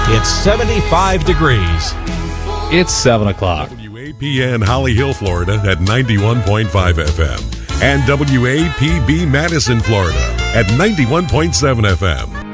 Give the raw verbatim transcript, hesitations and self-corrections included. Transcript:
It's seventy-five degrees. It's seven o'clock. W A P N Holly Hill, Florida at ninety-one point five F M. And W A P B Madison, Florida at ninety-one point seven F M.